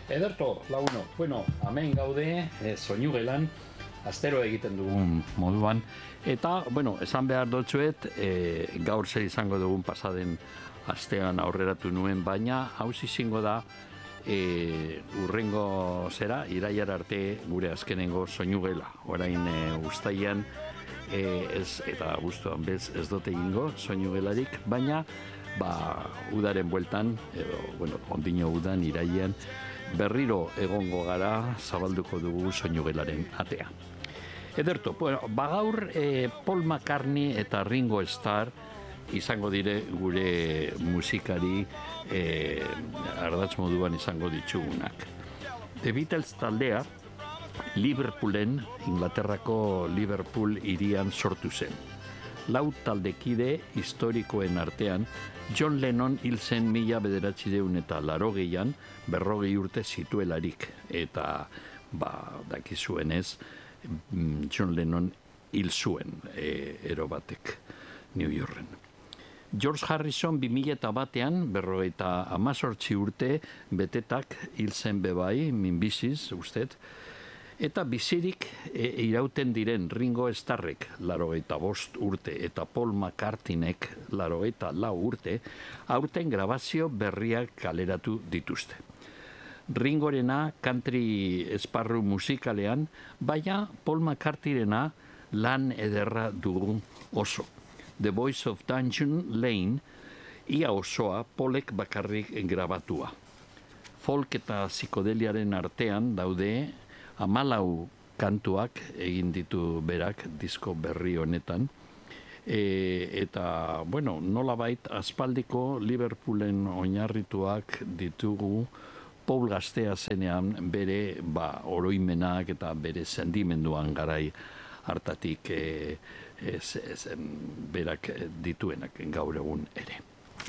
Ederto, launo, bueno, hemen gaude, soinu gelan, astero egiten dugun moduan, eta, bueno, esan behar dutzuet, gaur zer izango dugun pasaden astean aurreratu nuen, baina hauz izango da, urrengo zera, iraiar arte gure azkenengo soinu gela. Orain ustaian, eta guztuan bez ez dute egingo soinu gelarik, baina, udaren bueltan, ondino udan, iraian, berriro egongo gara zabalduko dugu soinugelaren atea. Ederto, gaur Paul McCartney eta Ringo Starr izango dire gure musikari ardatz moduan izango ditugunak. The Beatles taldea Liverpoolen, Inglaterrako Liverpool hirian sortu zen. 4 taldekide historikoen artean, John Lennon hil zen 1980an, 40 urte zituelarik, eta dakizuenez, John Lennon hil zuen ero batek New Yorken. George Harrison 2001an, 58 urte betetak hil zen bebai, minbiziz, usted, eta bizirik irauten diren Ringo Starrek 85 urte eta Paul McCartneyek 84 urte, aurten grabazio berriak kaleratu dituzte. Ringorena country esparru musikalean, baina Paul McCartneyrena lan ederra dugu oso. The Voice of Dungeon Lane, ia osoa Paulek bakarrik grabatua. Folk eta psikodeliaren artean daude 14 kantuak egin ditu berak disko berri honetan. Eta, nolabait aspaldiko Liverpoolen oinarrituak ditugu Paul gaztea zenean bere oroimenak eta bere sentimenduan garai hartatik berak dituenak gaur egun ere.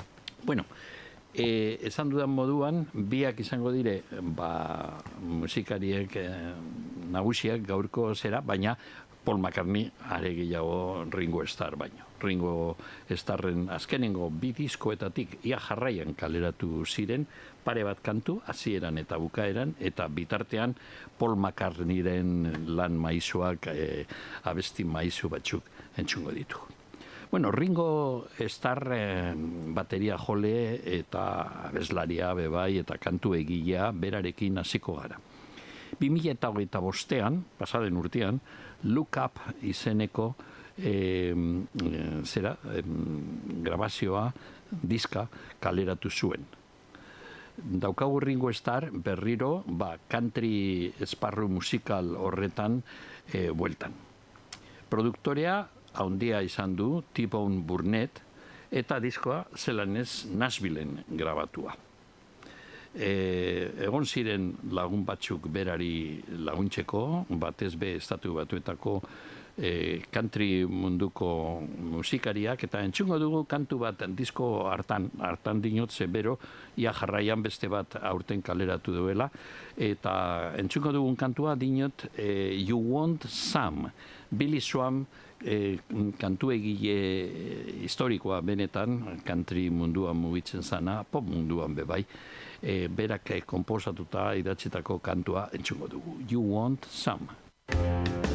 Esan dudan moduan, biak izango dire musikariek nagusiak gaurko zera, baina Paul McCartney are gehiago Ringo Starr baino. Ringo Starren azkenengo 2 diskoetatik ia jarraian kaleratu ziren, pare bat kantu, hasieran eta bukaeran, eta bitartean Paul McCartneyren lan maizuak, abesti maizu batzuk entzungo ditugu. Ringo Starr bateria jole eta abeslaria bebai eta kantu egilea berarekin hasiko gara. 2025an, pasaden urtean, Look Up izeneko grabazioa, diska kaleratu zuen. Daukagu Ringo Starr berriro country esparru musikal horretan bueltan. Produktorea haundia izan du T-Bone Burnett eta diskoa zelanez Nashvilleen grabatua. Egon ziren lagun batzuk berari laguntzeko, batez be estatu batuetako country munduko musikariak, eta entzungo dugu kantu bat disko hartan dinot zebero, ia jarraian beste bat aurten kaleratu duela, eta entzungo dugun kantua dinot You Want Some, Billy Swan kantu egile historikoa benetan, country munduan mugitzen zana, pop munduan bebai, berak konposatuta idatzitako kantua entzungo dugu. You Want Some.